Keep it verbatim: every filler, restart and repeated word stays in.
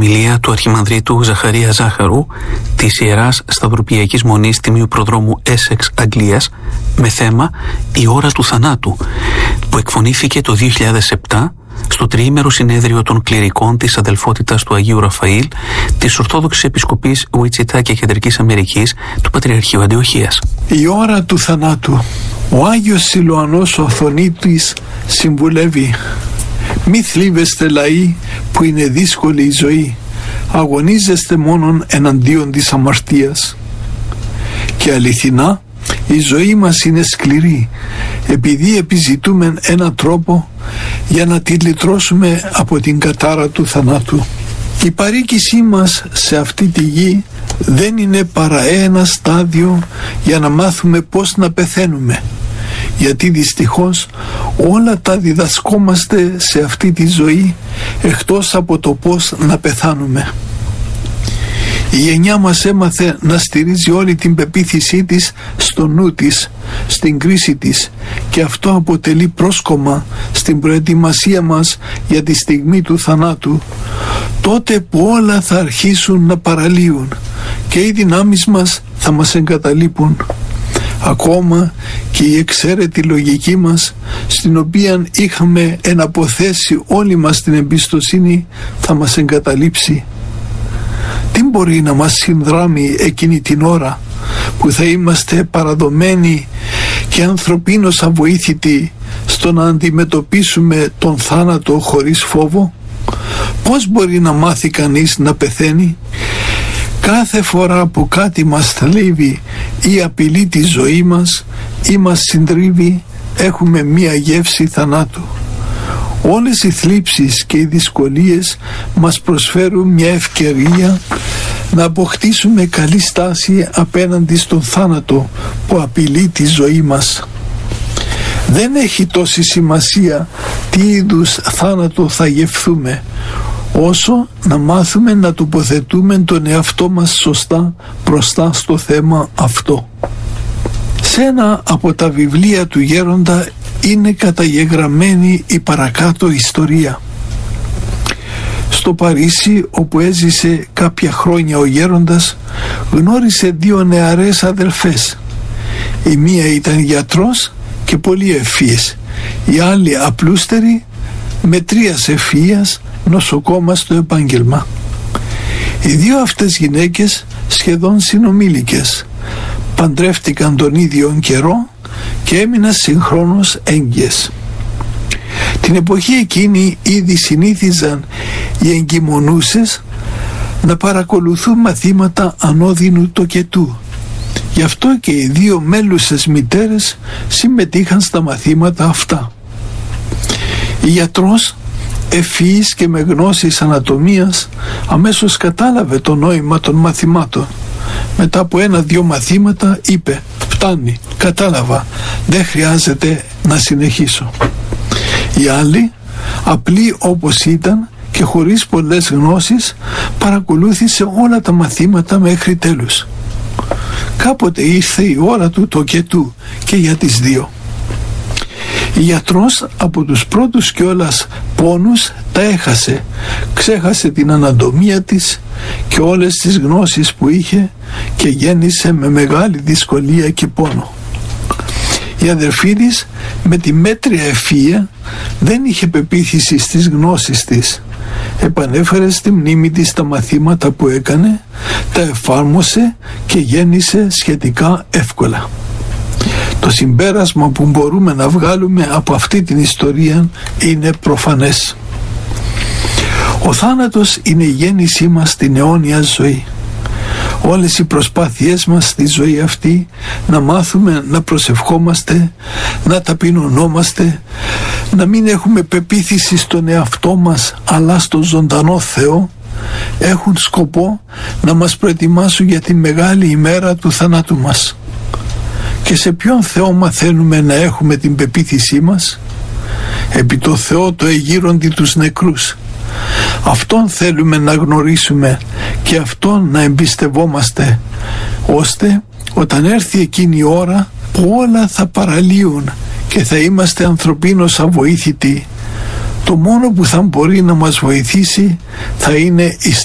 ομιλία του Αρχιμανδρίτου Ζαχαρία Ζάχαρου της Ιεράς Σταυροπιακής Μονής Τιμίου Προδρόμου Έσεξ, Αγγλίας, με θέμα «Η ώρα του θανάτου», που εκφωνήθηκε το δύο χιλιάδες επτά στο τριήμερο συνέδριο των κληρικών της αδελφότητας του Αγίου Ραφαήλ της Ορθόδοξης Επισκοπής Ουιτσιτά και Κεντρικής Αμερικής του Πατριαρχείου Αντιοχίας. Η ώρα του θανάτου. Ο Άγιος Σιλουανός ο Οθονίτης συμβουλεύει: «Μη θλίβεστε λαοί που είναι δύσκολη η ζωή, αγωνίζεστε μόνον εναντίον της αμαρτίας». Και αληθινά η ζωή μας είναι σκληρή, επειδή επιζητούμε έναν τρόπο για να τη λυτρώσουμε από την κατάρα του θανάτου. Η παροίκησή μας σε αυτή τη γη δεν είναι παρά ένα στάδιο για να μάθουμε πώς να πεθαίνουμε, γιατί δυστυχώς όλα τα διδασκόμαστε σε αυτή τη ζωή εκτός από το πώς να πεθάνουμε. Η γενιά μας έμαθε να στηρίζει όλη την πεποίθησή της στο νου της, στην κρίση της, και αυτό αποτελεί πρόσκομα στην προετοιμασία μας για τη στιγμή του θανάτου, τότε που όλα θα αρχίσουν να παραλύουν και οι δυνάμεις μας θα μας εγκαταλείπουν. Ακόμα και η εξαίρετη λογική μας, στην οποία είχαμε εναποθέσει όλη μας την εμπιστοσύνη, θα μας εγκαταλείψει. Τι μπορεί να μας συνδράμει εκείνη την ώρα που θα είμαστε παραδομένοι και ανθρωπίνως αβοήθητοι στο να αντιμετωπίσουμε τον θάνατο χωρίς φόβο? Πώς μπορεί να μάθει κανείς να πεθαίνει? Κάθε φορά που κάτι μας θλίβει ή απειλεί τη ζωή μας ή μας συντρίβει, έχουμε μία γεύση θανάτου. Όλες οι θλίψεις και οι δυσκολίες μας προσφέρουν μια ευκαιρία να αποκτήσουμε καλή στάση απέναντι στον θάνατο που απειλεί τη ζωή μας. Δεν έχει τόση σημασία τι είδους θάνατο θα γευθούμε, όσο να μάθουμε να τοποθετούμε τον εαυτό μας σωστά μπροστά στο θέμα αυτό. Σε ένα από τα βιβλία του γέροντα είναι καταγεγραμμένη η παρακάτω ιστορία. Στο Παρίσι, όπου έζησε κάποια χρόνια ο γέροντας, γνώρισε δύο νεαρές αδελφές. Η μία ήταν γιατρός και πολύ ευφύης, η άλλη απλούστερη, μετρίας ευφυΐας, νοσοκόμα στο επάγγελμα. Οι δύο αυτές γυναίκες, σχεδόν συνομήλικες, παντρεύτηκαν τον ίδιο καιρό και έμειναν συγχρόνως έγκυες. Την εποχή εκείνη ήδη συνήθιζαν οι εγκυμονούσες να παρακολουθούν μαθήματα ανώδυνου τοκετού. Γι' αυτό και οι δύο μέλουσες μητέρες συμμετείχαν στα μαθήματα αυτά. Η γιατρός, ευφυής και με γνώσεις ανατομίας, αμέσως κατάλαβε το νόημα των μαθημάτων. Μετά από ένα-δυο μαθήματα είπε: «Φτάνει, κατάλαβα, δεν χρειάζεται να συνεχίσω». Η άλλη, απλή όπως ήταν και χωρίς πολλές γνώσεις, παρακολούθησε όλα τα μαθήματα μέχρι τέλους. Κάποτε ήρθε η ώρα του τοκετού και για τις δύο. Η γιατρός από τους πρώτους κιόλας πόνους τα έχασε, ξέχασε την ανατομία της και όλες τις γνώσεις που είχε και γέννησε με μεγάλη δυσκολία και πόνο. Η αδερφή της, με τη μέτρια ευφυΐα, δεν είχε πεποίθηση στις γνώσεις της. Επανέφερε στη μνήμη της τα μαθήματα που έκανε, τα εφάρμοσε και γέννησε σχετικά εύκολα. Το συμπέρασμα που μπορούμε να βγάλουμε από αυτή την ιστορία είναι προφανές. Ο θάνατος είναι η γέννησή μας στην αιώνια ζωή. Όλες οι προσπάθειές μας στη ζωή αυτή να μάθουμε να προσευχόμαστε, να ταπεινωνόμαστε, να μην έχουμε πεποίθηση στον εαυτό μας αλλά στον ζωντανό Θεό, έχουν σκοπό να μας προετοιμάσουν για τη μεγάλη ημέρα του θανάτου μας. Και σε ποιον Θεό μαθαίνουμε να έχουμε την πεποίθησή μας? Επί το Θεό το εγείροντι τους νεκρούς. Αυτόν θέλουμε να γνωρίσουμε και Αυτόν να εμπιστευόμαστε, ώστε όταν έρθει εκείνη η ώρα που όλα θα παραλύουν και θα είμαστε ανθρωπίνως αβοήθητοι, το μόνο που θα μπορεί να μας βοηθήσει θα είναι η